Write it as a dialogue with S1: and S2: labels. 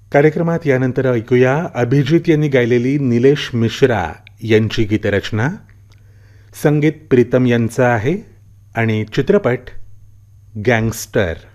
S1: कार्यक्रमात यानंतर ऐकूया अभिजित यांनी गायलेली निलेश मिश्रा यांची गीतरचना. संगीत प्रीतम यांचं आहे आणि चित्रपट गँगस्टर.